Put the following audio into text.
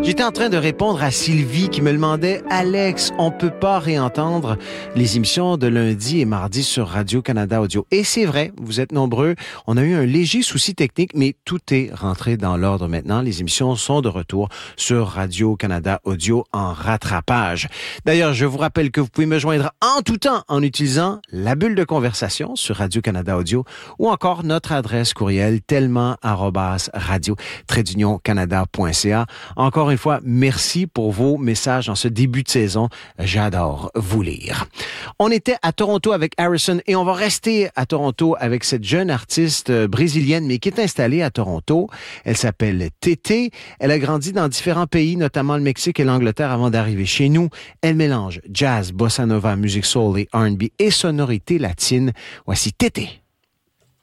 J'étais en train de répondre à Sylvie qui me demandait « Alex, on peut pas réentendre les émissions de lundi et mardi sur Radio-Canada Audio. » Et c'est vrai, vous êtes nombreux. On a eu un léger souci technique, mais tout est rentré dans l'ordre maintenant. Les émissions sont de retour sur Radio-Canada Audio en rattrapage. D'ailleurs, je vous rappelle que vous pouvez me joindre en tout temps en utilisant la bulle de conversation sur Radio-Canada Audio ou encore notre adresse courriel tellement@radio-canada.ca. Encore une fois, merci pour vos messages en ce début de saison. J'adore vous lire. On était à Toronto avec Harrison et on va rester à Toronto avec cette jeune artiste brésilienne, mais qui est installée à Toronto. Elle s'appelle Tété. Elle a grandi dans différents pays, notamment le Mexique et l'Angleterre avant d'arriver chez nous. Elle mélange jazz, bossa nova, musique soul et R&B et sonorité latine. Voici Tété.